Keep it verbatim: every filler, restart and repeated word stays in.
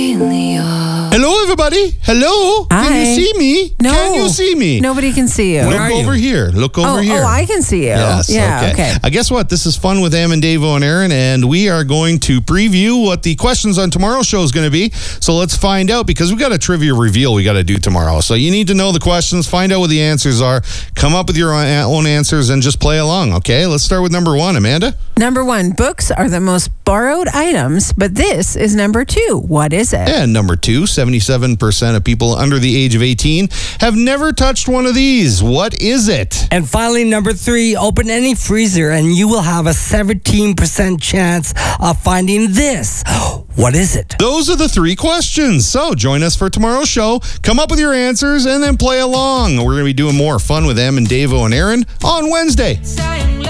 Hello, everybody. Hello. Hi. Can you see me? No. Can you see me? Nobody can see you. Look are over you? here. Look over oh, here. oh, I can see you. Yes. Yeah, okay. okay. Uh, guess what? This is Fun with Am and Davo and Aaron, and we are going to preview what the questions on tomorrow's show is going to be. So let's find out, because we've got a trivia reveal we got to do tomorrow. So you need to know the questions, find out what the answers are, come up with your own answers, and just play along. Okay. Let's start with number one. Amanda. Number one, books are the most borrowed items, but this is number two. What is it? And number two, seventy-seven percent of people under the age of eighteen have never touched one of these. What is it? And finally, number three, open any freezer and you will have a seventeen percent chance of finding this. What is it? Those are the three questions. So join us for tomorrow's show. Come up with your answers and then play along. We're going to be doing more Fun with Em and Davo and Aaron on Wednesday.